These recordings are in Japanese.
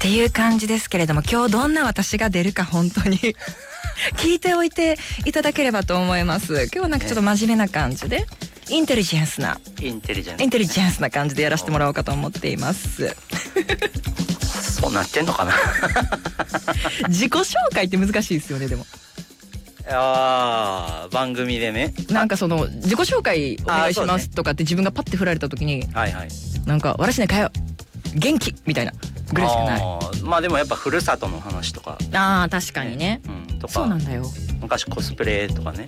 っていう感じですけれども、今日どんな私が出るか本当に聞いておいていただければと思います。今日はなんかちょっと真面目な感じでインテリジェンスな感じでやらせてもらおうかと思っていますそうなってんのかな自己紹介って難しいですよね。でも番組でね、 なんかその自己紹介お願いしますとかって自分がパッて振られた時に、なんかわらしねかよ元気みたいなぐらいしかない。 まあでもやっぱふるさとの話とか、 確かにね、 とか、 そうなんだよ。 昔コスプレとかね、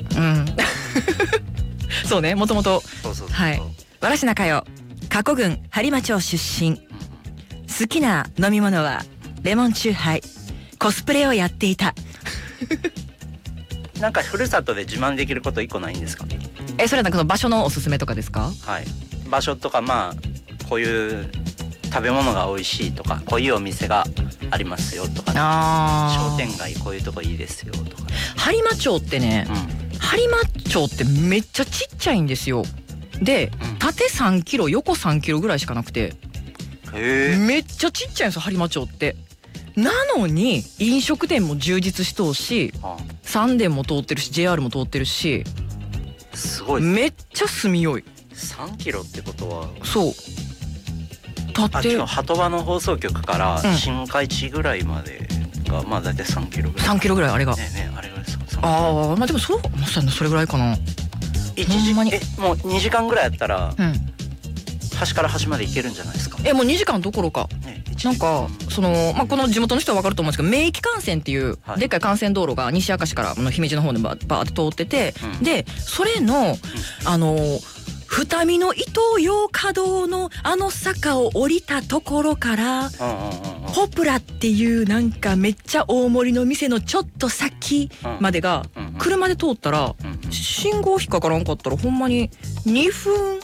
そうね、もともとはい、 わらしなかよ加古郡播磨町出身、好きな飲み物はレモンチューハイ、コスプレをやっていたなんかふるさとで自慢できること一個ないんですか？ それはなんかその場所のおすすめとかですか？ はい、場所とか、まあこういう食べ物が美味しいとか、こういうお店がありますよとか、商店街こういうとこいいですよとか。 播磨町ってね、播磨町ってめっちゃちっちゃいんですよ。で、縦3キロ横3キロぐらいしかなくて、めっちゃちっちゃいんですよ播磨町って。なのに飲食店も充実しとうし、三電も通ってるし JR も通ってるし、 すごいめっちゃ住みよい。 3キロってことは、 そう縦鳩場の放送局から新海地ぐらいまでが、まあ大体3キロぐらい。 3キロぐらいあれが。 あれぐらいです。 まあでもそう、それぐらいかな。 もう2時間ぐらいやったら、端から端まで行けるんじゃないですか。 もう2時間どころか。なんかその、この地元の人は分かると思うんですけど、名域幹線っていうでっかい幹線道路が西明石から姫路の方でバーって通ってて、でそれの二見の伊東洋華堂の坂を降りたところから、ポプラっていうなんかめっちゃ大盛りの店のちょっと先までが車で通ったら、信号引っかからんかったらほんまに2分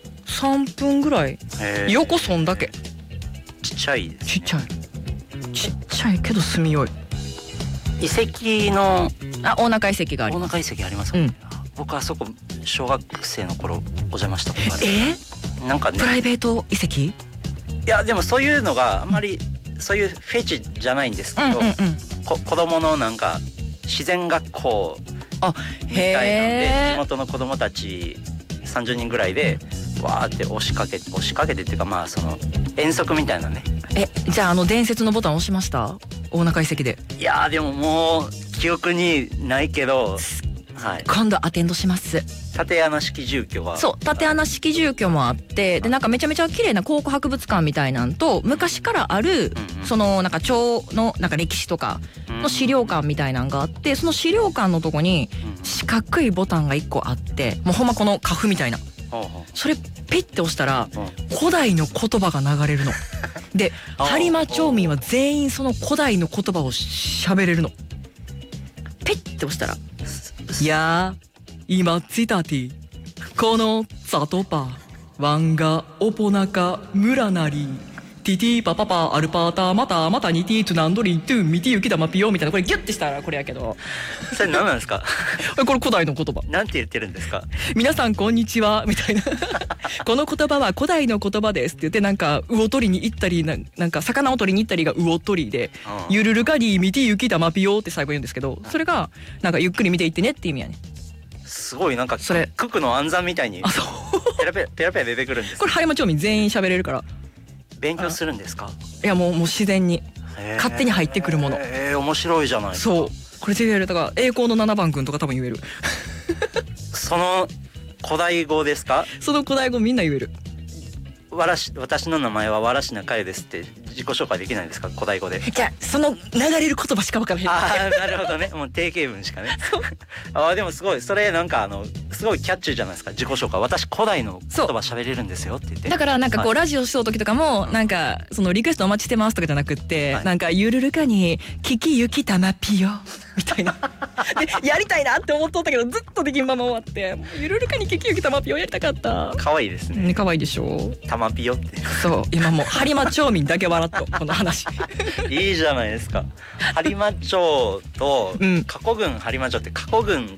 3分ぐらい、横そんだけ。 ちっちゃいですね。ちっちゃいけど住みよい。 遺跡の大中遺跡があります。 大中遺跡ありますか？僕はそこ小学生の頃お邪魔したことある。なんかね、 プライベート遺跡？いやでもそういうのがあんまりそういうフェチじゃないんですけど、子供のなんか自然学校みたいなんで、地元の子供たち30人ぐらいでわーって押しかけてっていうか、まあその遠足みたいなね。 じゃあ伝説のボタン押しました？大中遺跡で。 いやでももう記憶にないけど、 今度アテンドします。 竪穴式住居は、 そう、竪穴式住居もあって、でなんかめちゃめちゃ綺麗な考古博物館みたいなんと、昔からあるそのなんか町のなんか歴史とかの資料館みたいなんがあって、その資料館のとこに四角いボタンが1個あって、もうほんまこのカフみたいな、それピッて押したら古代の言葉が流れるので、播磨町民は全員その古代の言葉を喋れるの。ピッて押したら、いや今ついたてこのザトパワンガオポナカムラナリティティパパパアルパータまたまたニティトゥナンドリントゥミティユキダマピヨみたいな、これギュッてしたらこれやけど、 それ何なんですか？ これ古代の言葉。 なんて言ってるんですか？ 皆さんこんにちはみたいなこの言葉は古代の言葉ですって言って、なんか魚取りに行ったり、なんか魚を取りに行ったりが魚取りで、ゆるるかにミティユキダマピヨって最後言うんですけど、それがなんかゆっくり見ていってねって意味やね。 すごいなんかそれ九九の暗算みたいにペラペラ出てくるんです。 これ播磨町民全員喋れるから。 勉強するんですか？ いやもう自然に勝手に入ってくるもの。 面白いじゃないですか。 そう、これ全然言える。だから栄光の7番くんとか多分言えるその古代語ですか？ その古代語みんな言える。 私の名前はわらしなかよですって自己紹介できないですか？古代語で。 じゃあその流れる言葉しか分からへん。 なるほどね。もう定型文しかねでもすごい、それなんかすごいキャッチーじゃないですか、自己紹介。私古代の言葉喋れるんですよって言って。だからなんかこう、ラジオしよう時とかもなんかそのリクエストお待ちしてますとかじゃなくって、なんかゆるるかにキキユキタマピヨみたいなでやりたいなって思っとったけどずっとできんまま終わって、ゆるるかにキキユキタマピヨやりたかった。 可愛いですね。 可愛いでしょ。 タマピヨって。 そう、今もう播磨町民だけ笑っとこの話いいじゃないですか。播磨町と加古郡播磨町って、加古郡、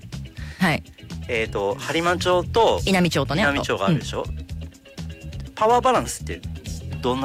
播磨町と稲美町とね、 稲美町があるでしょ。パワーバランスって